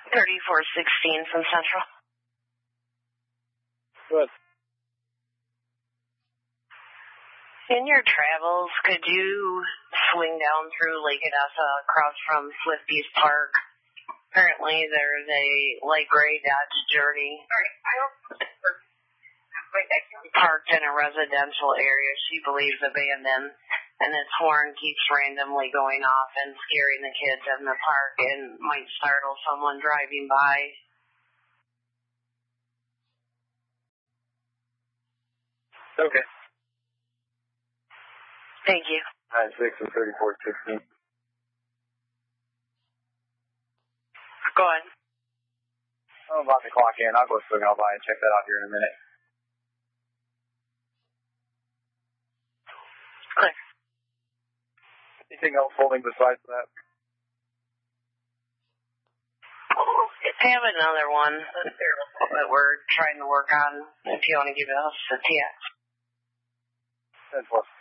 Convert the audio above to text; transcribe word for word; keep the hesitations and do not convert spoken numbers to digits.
thirty-four sixteen from Central. Good. In your travels, could you swing down through Lake Odessa across from Swifties Park? Apparently there's a light gray Dodge Journey parked in a residential area she believes abandoned, and its horn keeps randomly going off and scaring the kids in the park and might startle someone driving by. Okay. Thank you. nine six and thirty-four sixteen. Go ahead. I'm about to clock in. I'll go swing out by and check that out here in a minute. Clear. Anything else holding besides that? I have another one that we're trying to work on if you want to give us a T X. ten plus.